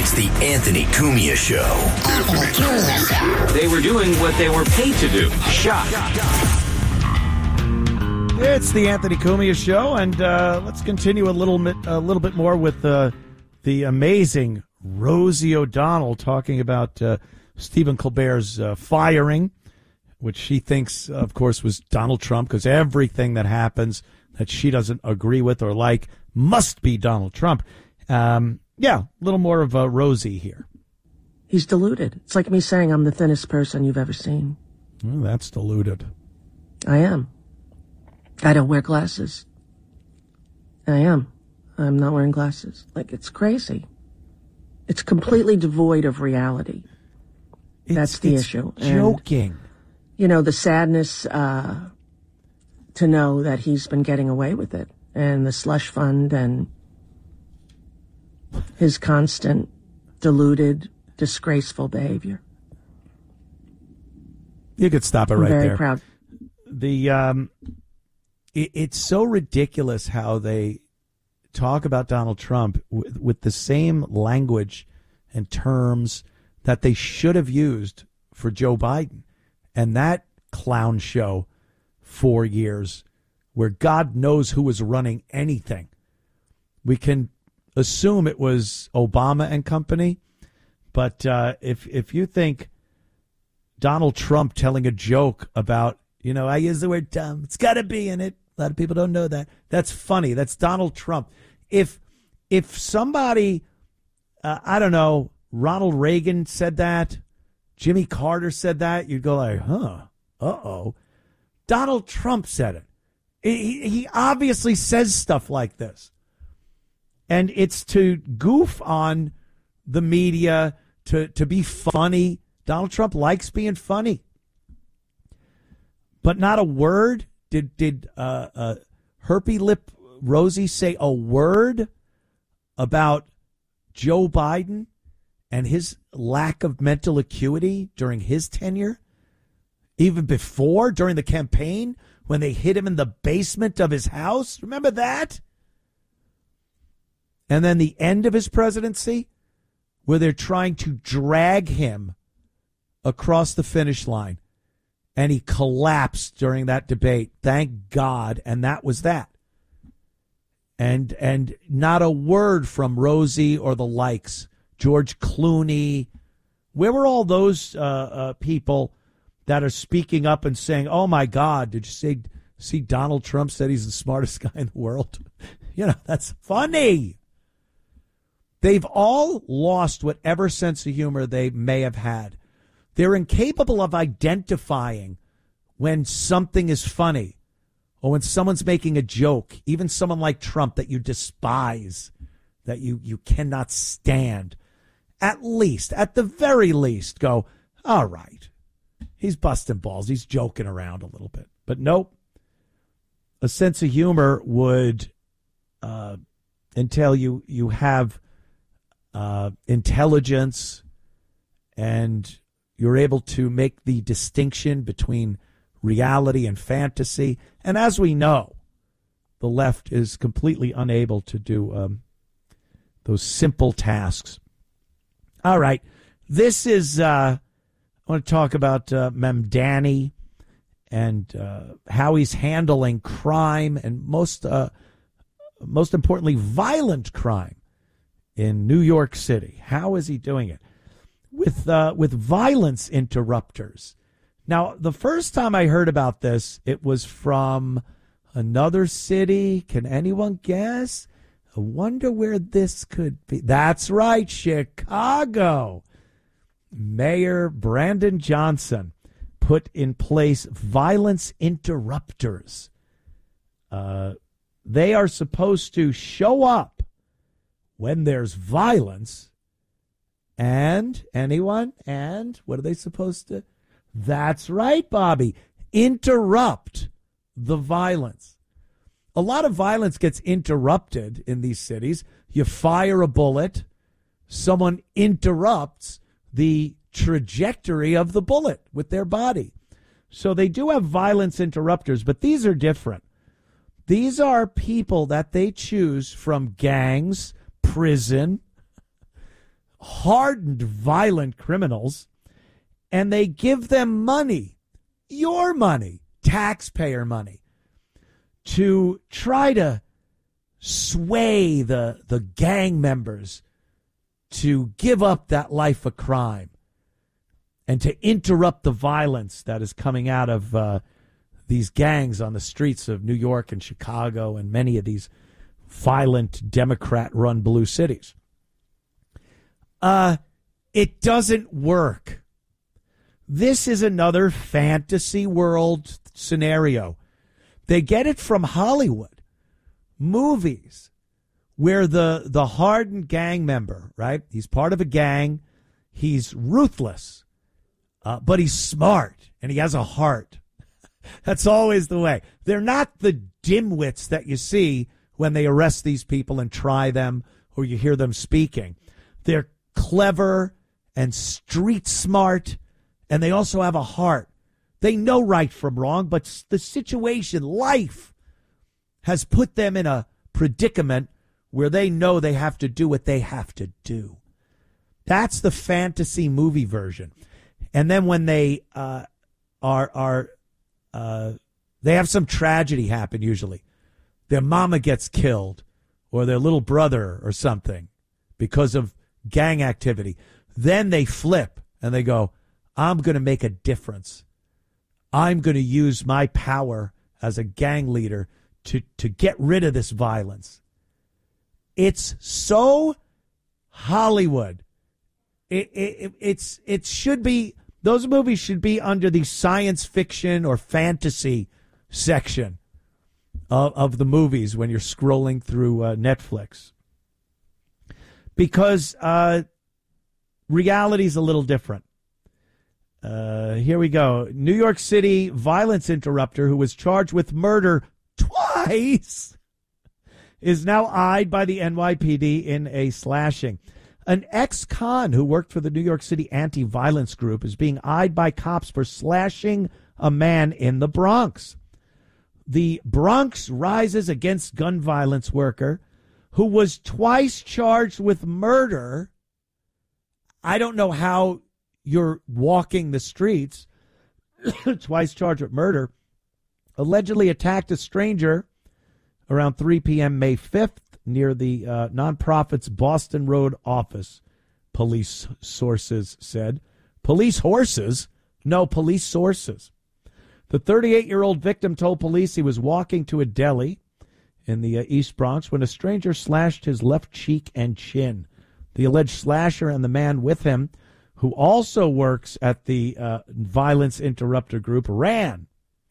It's the Anthony Cumia Show. Anthony Cumia Show. They were doing what they were paid to do. Shock. It's the Anthony Cumia Show, and let's continue a little bit more with the amazing Rosie O'Donnell talking about Stephen Colbert's firing, which she thinks, of course, was Donald Trump, because everything that happens that she doesn't agree with or like must be Donald Trump. Yeah, a little more of Rosie here. He's deluded. It's like me saying I'm the thinnest person you've ever seen. Well, that's deluded. I am. I don't wear glasses. I am. I'm not wearing glasses. Like, it's crazy. It's completely devoid of reality. That's the issue. Joking. And, you know, the sadness to know that he's been getting away with it, and the slush fund and his constant deluded, disgraceful behavior. You could stop it right there. I'm very proud. It's so ridiculous how they talk about Donald Trump with the same language and terms that they should have used for Joe Biden. And that clown show 4 years where God knows who was running anything. We can assume it was Obama and company. But if you think Donald Trump telling a joke about, you know, I use the word dumb, it's got to be in it. A lot of people don't know that. That's funny. That's Donald Trump. If somebody, I don't know, Ronald Reagan said that, Jimmy Carter said that, you'd go like, uh-oh. Donald Trump said it. He obviously says stuff like this. And it's to goof on the media, to be funny. Donald Trump likes being funny. But not a word. Did Herpy Lip Rosie say a word about Joe Biden and his lack of mental acuity during his tenure? Even before, during the campaign, when they hid him in the basement of his house? Remember that? And then the end of his presidency, where they're trying to drag him across the finish line. And he collapsed during that debate. Thank God. And that was that. And not a word from Rosie or the likes. George Clooney. Where were all those people that are speaking up and saying, oh, my God, did you see Donald Trump said he's the smartest guy in the world? You know, that's funny. They've all lost whatever sense of humor they may have had. They're incapable of identifying when something is funny or when someone's making a joke, even someone like Trump that you despise, that you cannot stand. At the very least, go, all right, he's busting balls. He's joking around a little bit. But nope. A sense of humor would entail you have intelligence, and you're able to make the distinction between reality and fantasy. And as we know, the left is completely unable to do those simple tasks. All right. This is, I want to talk about Mamdani and how he's handling crime, and most importantly, violent crime in New York City. How is he doing it? With violence interrupters. Now, the first time I heard about this, it was from another city. Can anyone guess? I wonder where this could be. That's right, Chicago. Mayor Brandon Johnson put in place violence interrupters. They are supposed to show up when there's violence. And anyone? And what are they supposed to? That's right, Bobby. Interrupt the violence. A lot of violence gets interrupted in these cities. You fire a bullet. Someone interrupts the trajectory of the bullet with their body. So they do have violence interrupters, but these are different. These are people that they choose from gangs, prison, hardened, violent criminals, and they give them money, your money, taxpayer money, to try to sway the gang members to give up that life of crime and to interrupt the violence that is coming out of these gangs on the streets of New York and Chicago and many of these violent Democrat-run blue cities. It doesn't work. This is another fantasy world scenario. They get it from Hollywood movies where the hardened gang member, right? He's part of a gang. He's ruthless, but he's smart and he has a heart. That's always the way. They're not the dimwits that you see when they arrest these people and try them or you hear them speaking. They're clever and street smart, and they also have a heart. They know right from wrong, but the situation, life, has put them in a predicament where they know they have to do what they have to do. That's the fantasy movie version. And then when they they have some tragedy happen usually. Their mama gets killed or their little brother or something because of gang activity. Then they flip and they go, I'm going to make a difference. I'm going to use my power as a gang leader to get rid of this violence. It's so Hollywood. It should be, those movies should be under the science fiction or fantasy section of the movies when you're scrolling through Netflix. Because reality is a little different. Here we go. New York City violence interrupter who was charged with murder twice is now eyed by the NYPD in a slashing. An ex-con who worked for the New York City anti-violence group is being eyed by cops for slashing a man in the Bronx. The Bronx Rises Against Gun Violence worker who was twice charged with murder. I don't know how you're walking the streets, twice charged with murder, allegedly attacked a stranger around 3 p.m. May 5th near the nonprofit's Boston Road office, police sources said. Police horses? No, police sources. The 38-year-old victim told police he was walking to a deli in the East Bronx when a stranger slashed his left cheek and chin. The alleged slasher and the man with him, who also works at the violence interrupter group, ran.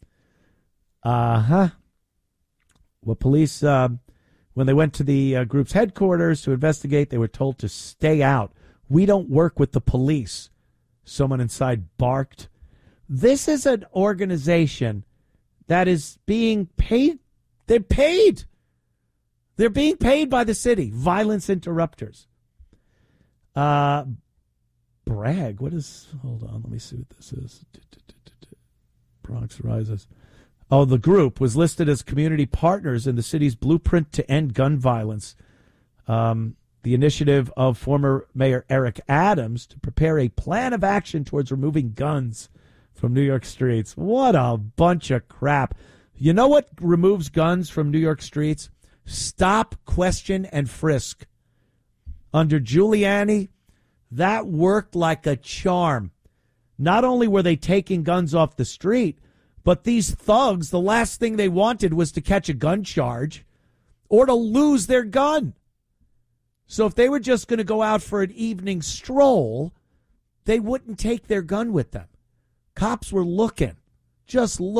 Well, police, when they went to the group's headquarters to investigate, they were told to stay out. We don't work with the police, someone inside barked. This is an organization that is being paid. They're paid. They're being paid by the city. Violence interrupters. Bragg. What is? Hold on. Let me see what this is. Bronx Rises. Oh, the group was listed as community partners in the city's blueprint to end gun violence. The initiative of former Mayor Eric Adams to prepare a plan of action towards removing guns from New York streets. What a bunch of crap. You know what removes guns from New York streets? Stop, question, and frisk. Under Giuliani, that worked like a charm. Not only were they taking guns off the street, but these thugs, the last thing they wanted was to catch a gun charge or to lose their gun. So if they were just going to go out for an evening stroll, they wouldn't take their gun with them. Cops were looking, just looking.